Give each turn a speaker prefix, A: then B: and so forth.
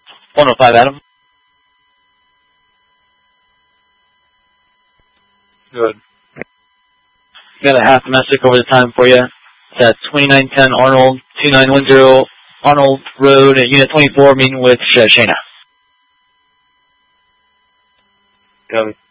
A: 105, Adam. Good. Got a half domestic over the time for you. It's at 2910 Arnold, 2910 Arnold Road at Unit 24, meeting with Shayna.
B: Copy.